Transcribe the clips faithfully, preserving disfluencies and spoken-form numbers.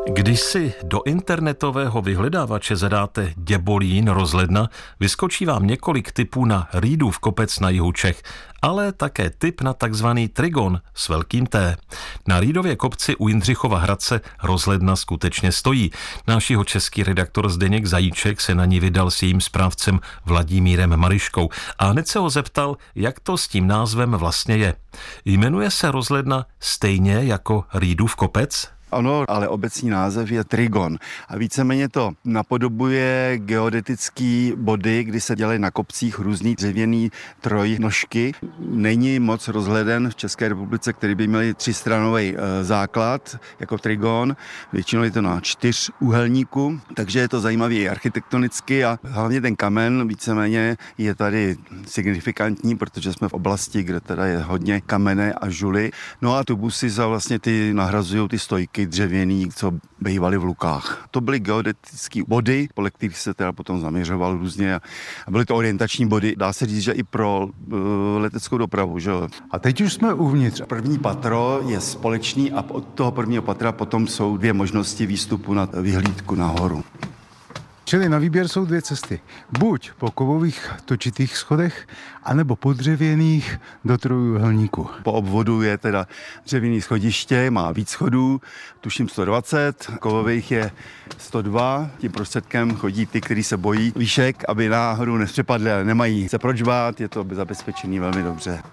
Když si do internetového vyhledávače zadáte Děbolín rozhledna, vyskočí vám několik tipů na Rýdův kopec na jihu Čech, ale také tip na takzvaný Trigon s velkým T. Na Rýdově kopci u Jindřichova Hradce rozhledna skutečně stojí. Náš jihočeský redaktor Zdeněk Zajíček se na ní vydal s jejím správcem Vladimírem Mariškou a hned se ho zeptal, jak to s tím názvem vlastně je. Jmenuje se rozhledna stejně jako Rýdův kopec? Ano, ale obecný název je Trigon a víceméně to napodobuje geodetický body, kdy se dělají na kopcích různý dřevěný trojnožky. Není moc rozhleden v České republice, který by měli třístranový základ jako Trigon. Většinou je to na čtyřúhelníku, takže je to zajímavý i architektonicky a hlavně ten kamen víceméně je tady signifikantní, protože jsme v oblasti, kde teda je hodně kamene a žuly. No a tubusy za vlastně ty nahrazují ty stojky dřevěný, co bývaly v lukách. To byly geodetické body, podle kterých se teda potom zaměřoval různě a byly to orientační body. Dá se říct, že i pro uh, leteckou dopravu. Že? A teď už jsme uvnitř. První patro je společný a od toho prvního patra potom jsou dvě možnosti výstupu na vyhlídku nahoru. Čili na výběr jsou dvě cesty. Buď po kovových točitých schodech, anebo po dřevěných do trojúhelníku. Po obvodu je teda dřevěný schodiště, má víc schodů, tuším sto dvacet, kovových je sto dva. Tím prostředkem chodí ty, kteří se bojí výšek, aby náhodou nepřepadli, ale nemají se proč bát, je to zabezpečený velmi dobře.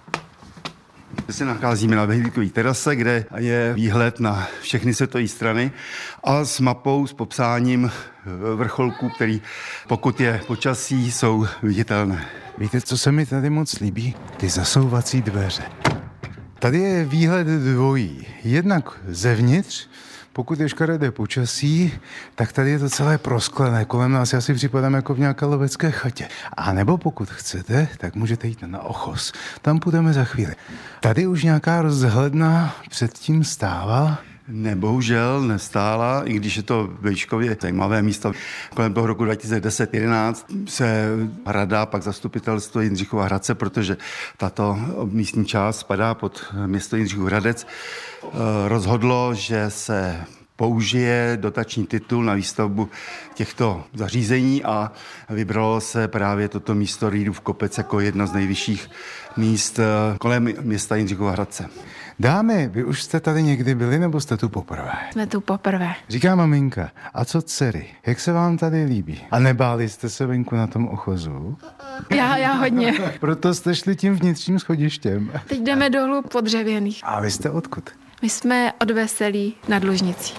My se nacházíme na vyhlídkové terase, kde je výhled na všechny světové strany a s mapou, s popsáním vrcholků, který pokud je počasí, jsou viditelné. Víte, co se mi tady moc líbí? Ty zasouvací dveře. Tady je výhled dvojí. Jednak zevnitř, pokud je škaredé počasí, tak tady je to celé prosklené. Kolem nás já si připadám jako v nějaké lovecké chatě. A nebo pokud chcete, tak můžete jít na Ochos. Tam půjdeme za chvíli. Tady už nějaká rozhledna předtím stávala. Nebohužel nestála, i když je to vejškově zajímavé místo. Kolem toho roku dva tisíce deset jedenáct se rada, pak zastupitelstvo Jindřichova Hradce, protože tato místní část spadá pod město Jindřichův Hradec, rozhodlo, že se použije dotační titul na výstavbu těchto zařízení a vybralo se právě toto místo Rýdův kopec jako jedna z nejvyšších míst kolem města Jindřichova Hradce. Dámy, vy už jste tady někdy byli, nebo jste tu poprvé? Jsme tu poprvé. Říká maminka, a co dcery? Jak se vám tady líbí? A nebáli jste se venku na tom Ochozu? Já, já hodně. Proto jste šli tím vnitřním schodištěm. Teď jdeme dolů po dřevěných. A vy jste odkud? My jsme od Veselí nad Lužnicí.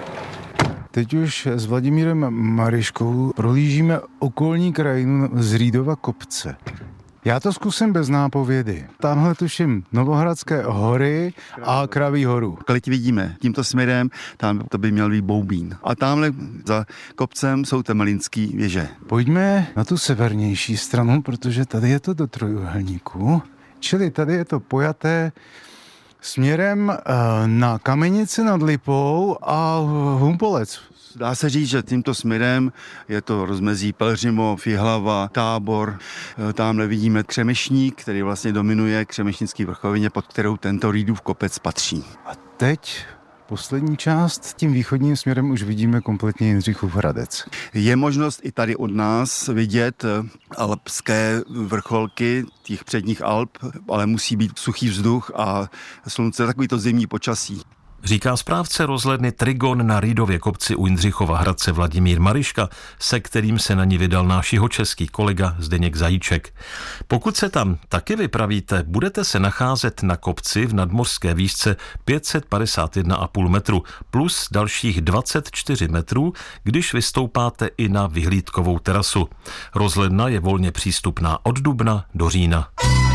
Teď už s Vladimírem Mariškou prohlížíme okolní krajinu z Rýdova kopce. Já to zkusím bez nápovědy. Tamhle tuším Novohradské hory a Kraví horu. Když vidíme tímto směrem, tam to by měl být Boubín. A tamhle za kopcem jsou Temelínský věže. Pojďme na tu severnější stranu, protože tady je to do trojúhelníku. Čili tady je to pojaté směrem na Kamenici nad Lipou a Humpolec. Dá se říct, že tímto směrem je to rozmezí Pelhřimov, Jihlava, Tábor. Tamhle vidíme Křemešník, který vlastně dominuje Křemešnický vrchovině, pod kterou tento Rýdův kopec patří. A teď poslední část, tím východním směrem už vidíme kompletně Jindřichův Hradec. Je možnost i tady od nás vidět alpské vrcholky těch předních Alp, ale musí být suchý vzduch a slunce, takový to zimní počasí. Říká správce rozhledny Trigon na Rýdově kopci u Jindřichova Hradce Vladimír Mariška, se kterým se na ní vydal náš jihočeský kolega Zdeněk Zajíček. Pokud se tam taky vypravíte, budete se nacházet na kopci v nadmořské výšce pět set padesát jedna celá pět metru plus dalších dvacet čtyři metrů, když vystoupáte i na vyhlídkovou terasu. Rozhledna je volně přístupná od dubna do října.